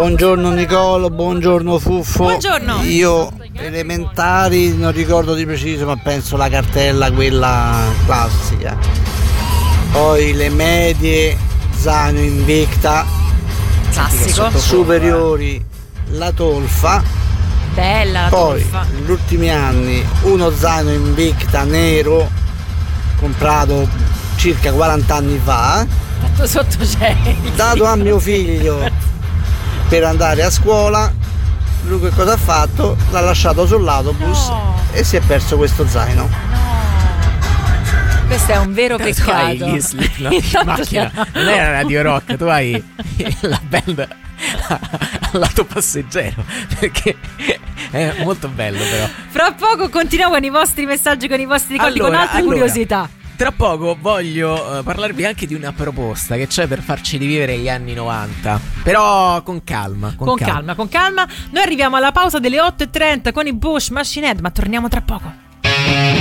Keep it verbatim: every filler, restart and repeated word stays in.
Buongiorno Nicolo, buongiorno Fuffo. Buongiorno. Io elementari non ricordo di preciso, ma penso la cartella quella classica. Poi le medie, zaino Invicta. Classico. Superiori, la tolfa. Bella la Poi tolfa. negli ultimi anni uno zaino Invicta nero comprato circa quaranta anni fa, Fatto sotto cieli. dato a mio figlio per andare a scuola. Lui che cosa ha fatto? L'ha lasciato sull'autobus No. e si è perso questo zaino. Questo è un vero Tu hai peccato. gli Slipknot in Intanto macchina, c'è- non è la Radio Rock, tu hai la band al lato passeggero, perché è molto bello però. Fra poco continuiamo con i vostri messaggi, con i vostri ricordi, con Allora, altre allora, curiosità. Tra poco voglio uh, parlarvi anche di una proposta che c'è per farci rivivere gli anni novanta, però con calma, con, Con calma, con calma. Noi arriviamo alla pausa delle otto e trenta con i Bush Machine Head, ma torniamo tra poco.